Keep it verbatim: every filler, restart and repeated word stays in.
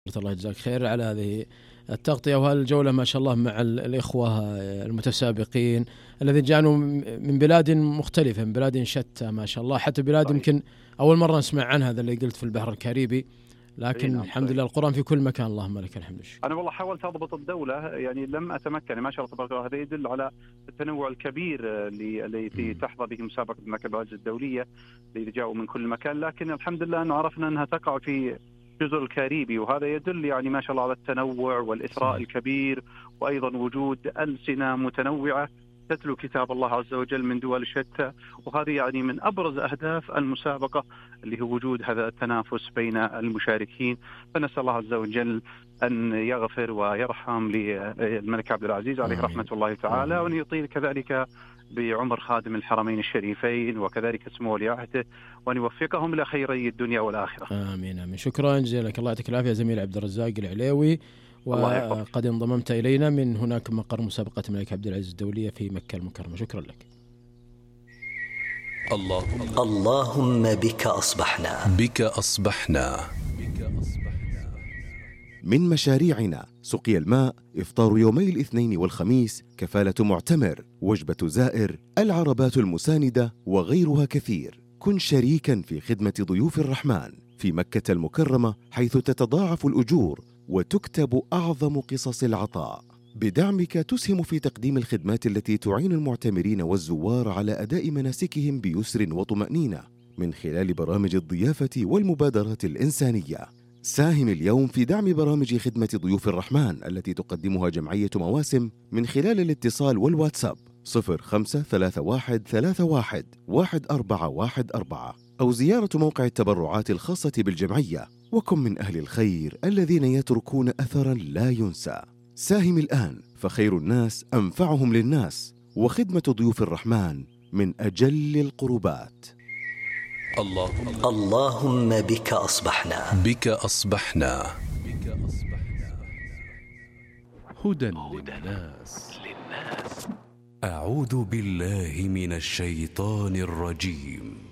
الله يجزاك خير على هذه التغطية وهالجولة ما شاء الله مع الإخوة المتسابقين الذين جاءوا من بلاد مختلفة، من بلاد شتى ما شاء الله، حتى بلاد صحيح. يمكن أول مرة نسمع عنها، هذا اللي قلت في البحر الكاريبي، لكن نعم الحمد صحيح. لله القرآن في كل مكان، اللهم لك الحمد. أنا والله حاولت أضبط الدولة، يعني لم أتمكن، ما شاء الله تبارك الله. هذا يدل على التنوع الكبير اللي التي تحظى به مسابقة المملكة العربية الدولية اللي جاءوا من كل مكان، لكن الحمد لله أنه عرفنا أنها تقع في جزر الكاريبي، وهذا يدل يعني ما شاء الله على التنوع والإثراء الكبير، وأيضا وجود ألسنة متنوعة تتلو كتاب الله عز وجل من دول شتى. وهذه يعني من أبرز أهداف المسابقة اللي هو وجود هذا التنافس بين المشاركين. فنسأل الله عز وجل أن يغفر ويرحم للملك عبد العزيز عليه آمين. رحمة الله تعالى، وأن يطيل كذلك بعمر خادم الحرمين الشريفين وكذلك سمو ولي عهده، وأن يوفقهم إلى خيري الدنيا والآخرة. آمين آمين. شكرا جزيلا لك، الله يعطيك العافية زميل عبد الرزاق العليوي، وقد انضممت إلينا من هناك مقر مسابقة الملك عبد العزيز الدولية في مكة المكرمة. شكرا لك. اللهم اللهم بك أصبحنا بك أصبحنا من مشاريعنا سقي الماء، إفطار يومي الاثنين والخميس، كفالة معتمر، وجبة زائر، العربات المساندة وغيرها كثير. كن شريكا في خدمة ضيوف الرحمن في مكة المكرمة، حيث تتضاعف الأجور وتكتب أعظم قصص العطاء. بدعمك تسهم في تقديم الخدمات التي تعين المعتمرين والزوار على أداء مناسكهم بيسر وطمأنينة من خلال برامج الضيافة والمبادرات الإنسانية. ساهم اليوم في دعم برامج خدمة ضيوف الرحمن التي تقدمها جمعية مواسم من خلال الاتصال والواتساب صفر خمسة ثلاثة واحد ثلاثة واحد واحد أربعة واحد أربعة، أو زيارة موقع التبرعات الخاصة بالجمعية. وكن من أهل الخير الذين يتركون أثرا لا ينسى. ساهم الآن، فخير الناس أنفعهم للناس، وخدمة ضيوف الرحمن من أجل القربات. اللهم اللهم بك أصبحنا بك أصبحنا هدى للناس. أعوذ بالله من الشيطان الرجيم.